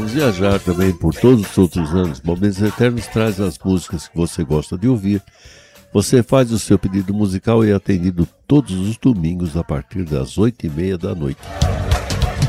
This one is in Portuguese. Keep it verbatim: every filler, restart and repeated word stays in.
Viajar também por todos os outros anos. Momentos Eternos traz as músicas que você gosta de ouvir. Você faz o seu pedido musical e é atendido todos os domingos a partir das oito e meia da noite.